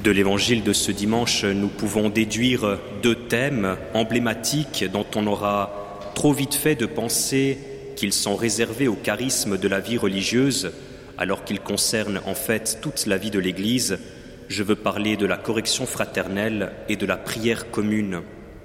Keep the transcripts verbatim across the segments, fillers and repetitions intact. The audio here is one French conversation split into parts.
De l'évangile de ce dimanche, nous pouvons déduire deux thèmes emblématiques dont on aura trop vite fait de penser qu'ils sont réservés au charisme de la vie religieuse, alors qu'ils concernent en fait toute la vie de l'Église. Je veux parler de la correction fraternelle et de la prière commune.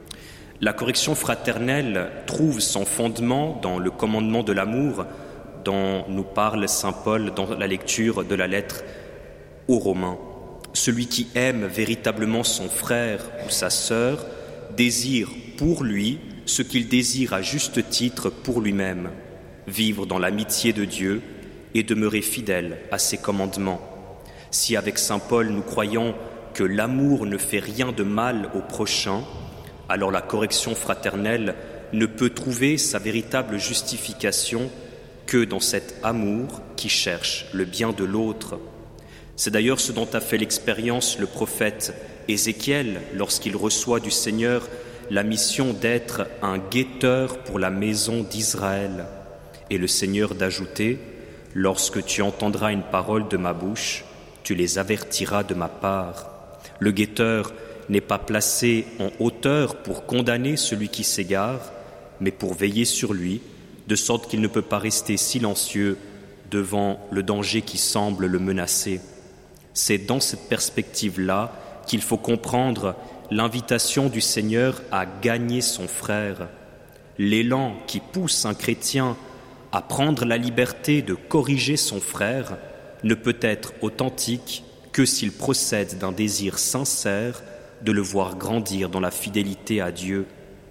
La correction fraternelle trouve son fondement dans le commandement de l'amour dont nous parle saint Paul dans la lecture de la lettre aux Romains. Celui qui aime véritablement son frère ou sa sœur désire pour lui ce qu'il désire à juste titre pour lui-même, vivre dans l'amitié de Dieu et demeurer fidèle à ses commandements. Si avec saint Paul nous croyons que l'amour ne fait rien de mal au prochain, alors la correction fraternelle ne peut trouver sa véritable justification que dans cet amour qui cherche le bien de l'autre. C'est d'ailleurs ce dont a fait l'expérience le prophète Ézéchiel lorsqu'il reçoit du Seigneur la mission d'être un guetteur pour la maison d'Israël. Et le Seigneur d'ajouter « Lorsque tu entendras une parole de ma bouche, tu les avertiras de ma part. » Le guetteur n'est pas placé en hauteur pour condamner celui qui s'égare, mais pour veiller sur lui, de sorte qu'il ne peut pas rester silencieux devant le danger qui semble le menacer. C'est dans cette perspective-là qu'il faut comprendre l'invitation du Seigneur à gagner son frère. L'élan qui pousse un chrétien à prendre la liberté de corriger son frère ne peut être authentique que s'il procède d'un désir sincère de le voir grandir dans la fidélité à Dieu.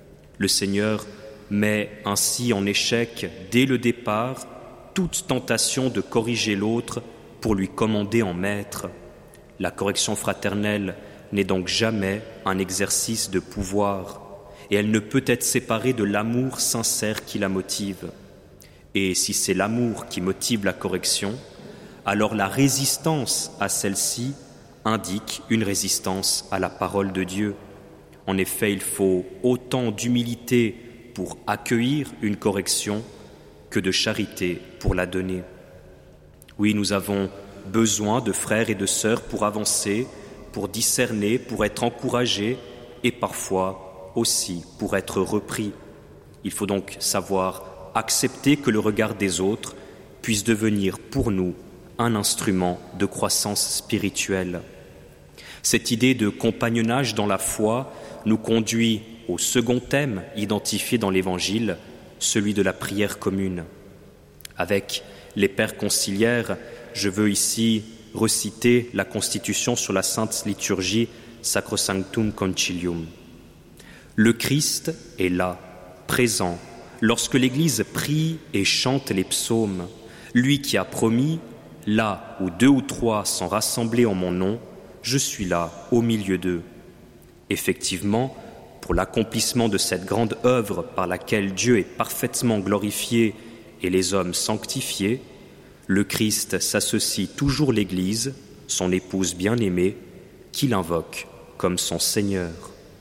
Le Seigneur met ainsi en échec, dès le départ, toute tentation de corriger l'autre pour lui commander en maître. La correction fraternelle n'est donc jamais un exercice de pouvoir, et elle ne peut être séparée de l'amour sincère qui la motive. Et si c'est l'amour qui motive la correction, alors la résistance à celle-ci indique une résistance à la parole de Dieu. En effet, il faut autant d'humilité pour accueillir une correction que de charité pour la donner. Oui, nous avons besoin de frères et de sœurs pour avancer, pour discerner, pour être encouragés et parfois aussi pour être repris. Il faut donc savoir accepter que le regard des autres puisse devenir pour nous un instrument de croissance spirituelle. Cette idée de compagnonnage dans la foi nous conduit au second thème identifié dans l'Évangile, celui de la prière commune. Avec les pères conciliaires, je veux ici reciter la Constitution sur la Sainte Liturgie Sacrosanctum Concilium. Le Christ est là, présent, lorsque l'Église prie et chante les psaumes, lui qui a promis « Là où deux ou trois sont rassemblés en mon nom, je suis là au milieu d'eux ». Effectivement, pour l'accomplissement de cette grande œuvre par laquelle Dieu est parfaitement glorifié et les hommes sanctifiés, le Christ s'associe toujours l'Église, son épouse bien-aimée, qu'il invoque comme son Seigneur.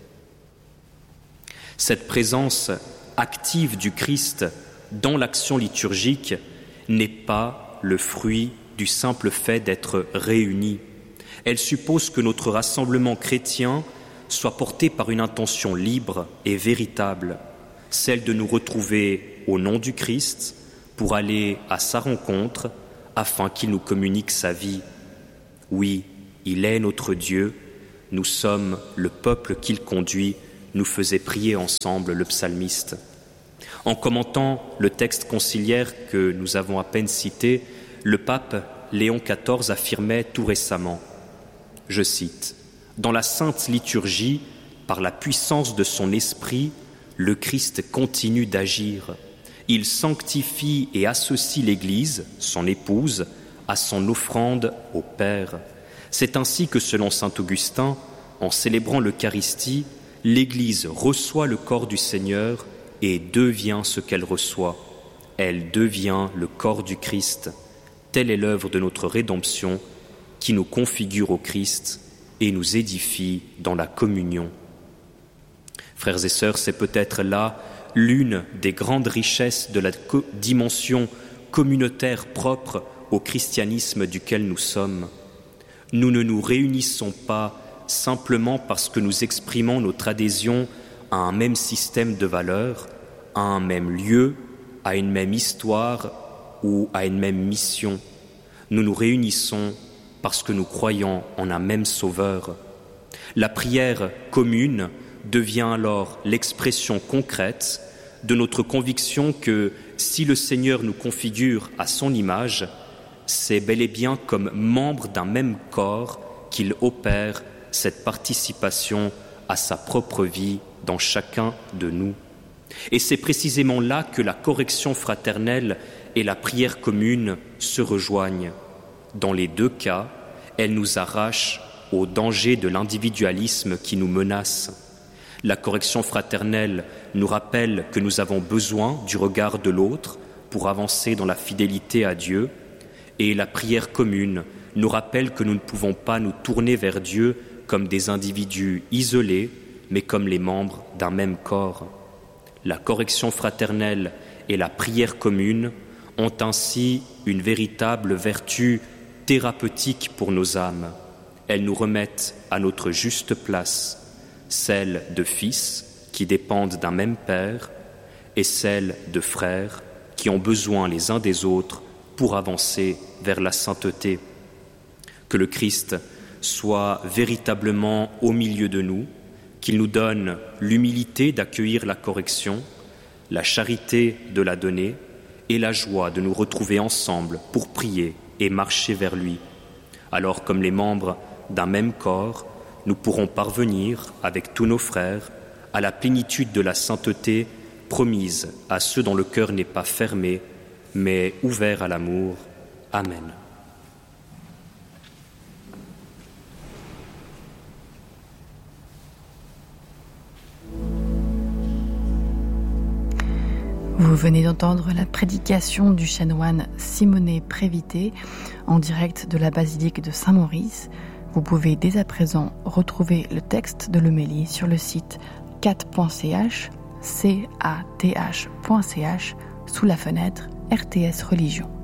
Cette présence active du Christ dans l'action liturgique n'est pas le fruit du simple fait d'être réunis. Elle suppose que notre rassemblement chrétien soit porté par une intention libre et véritable, celle de nous retrouver au nom du Christ pour aller à sa rencontre afin qu'il nous communique sa vie. Oui, il est notre Dieu, nous sommes le peuple qu'il conduit, nous faisait prier ensemble le psalmiste. En commentant le texte conciliaire que nous avons à peine cité, le pape Léon quatorze affirmait tout récemment, je cite, « Dans la sainte liturgie, par la puissance de son esprit, le Christ continue d'agir. Il sanctifie et associe l'Église, son épouse, à son offrande au Père. C'est ainsi que, selon saint Augustin, en célébrant l'Eucharistie, l'Église reçoit le corps du Seigneur et devient ce qu'elle reçoit. Elle devient le corps du Christ. Telle est l'œuvre de notre rédemption qui nous configure au Christ et nous édifie dans la communion. » Frères et sœurs, c'est peut-être là l'une des grandes richesses de la co- dimension communautaire propre au christianisme duquel nous sommes. Nous ne nous réunissons pas simplement parce que nous exprimons notre adhésion à un même système de valeurs, à un même lieu, à une même histoire ou à une même mission. Nous nous réunissons parce que nous croyons en un même Sauveur. La prière commune devient alors l'expression concrète de notre conviction que si le Seigneur nous configure à son image, c'est bel et bien comme membre d'un même corps qu'il opère cette participation à sa propre vie dans chacun de nous. Et c'est précisément là que la correction fraternelle et la prière commune se rejoignent. Dans les deux cas, elles nous arrachent au danger de l'individualisme qui nous menace. La correction fraternelle nous rappelle que nous avons besoin du regard de l'autre pour avancer dans la fidélité à Dieu, et la prière commune nous rappelle que nous ne pouvons pas nous tourner vers Dieu comme des individus isolés, mais comme les membres d'un même corps. La correction fraternelle et la prière commune ont ainsi une véritable vertu thérapeutique pour nos âmes. Elles nous remettent à notre juste place, celle de fils qui dépendent d'un même Père et celle de frères qui ont besoin les uns des autres pour avancer vers la sainteté. Que le Christ soit véritablement au milieu de nous, qu'il nous donne l'humilité d'accueillir la correction, la charité de la donner et la joie de nous retrouver ensemble pour prier et marcher vers lui. Alors, comme les membres d'un même corps, nous pourrons parvenir, avec tous nos frères, à la plénitude de la sainteté promise à ceux dont le cœur n'est pas fermé, mais ouvert à l'amour. Amen. Vous venez d'entendre la prédication du chanoine Simonet Prévité en direct de la basilique de Saint-Maurice. Vous pouvez dès à présent retrouver le texte de l'homélie sur le site cat point c h, c a t h point c h, sous la fenêtre R T S Religion.